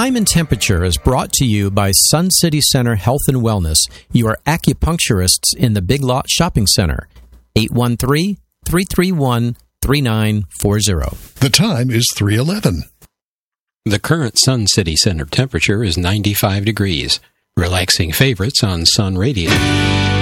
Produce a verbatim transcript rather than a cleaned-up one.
Time and temperature is brought to you by Sun City Center Health and Wellness, your acupuncturists in the Big Lot Shopping Center. eight one three, three three one, three nine four zero. The time is three eleven. The current Sun City Center temperature is ninety-five degrees. Relaxing favorites on Sun Radio.